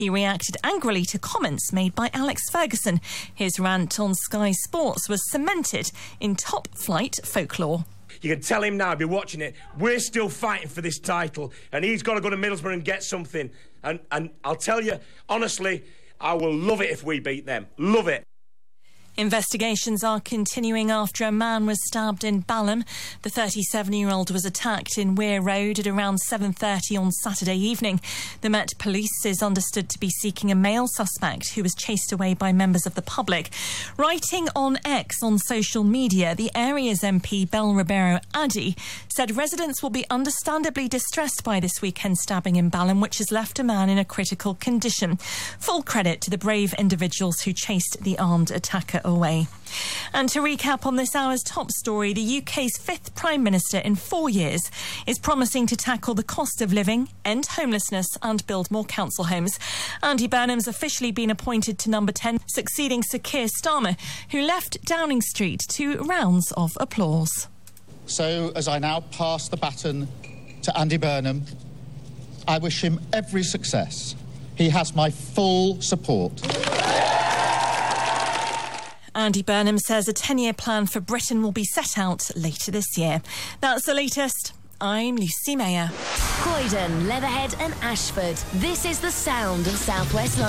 He reacted angrily to comments made by Alex Ferguson. His rant on Sky Sports was cemented in top-flight folklore. You can tell him now, be watching it, we're still fighting for this title, and he's got to go to Middlesbrough and get something. And I'll tell you, honestly, I will love it if we beat them. Love it. Investigations are continuing after a man was stabbed in Balham. The 37-year-old was attacked in Weir Road at around 7:30 on Saturday evening. The Met Police is understood to be seeking a male suspect who was chased away by members of the public. Writing on X on social media, the area's MP Bel Ribeiro Addy said residents will be understandably distressed by this weekend's stabbing in Balham, which has left a man in a critical condition. Full credit to the brave individuals who chased the armed attacker away. And to recap on this hour's top story, the UK's fifth Prime Minister in 4 years is promising to tackle the cost of living, end homelessness and build more council homes. Andy Burnham's officially been appointed to number 10, succeeding Sir Keir Starmer, who left Downing Street to rounds of applause. So, as I now pass the baton to Andy Burnham, I wish him every success. He has my full support. Andy Burnham says a 10-year plan for Britain will be set out later this year. That's the latest. I'm Lucy Mayer. Croydon, Leatherhead and Ashford. This is the sound of South West London.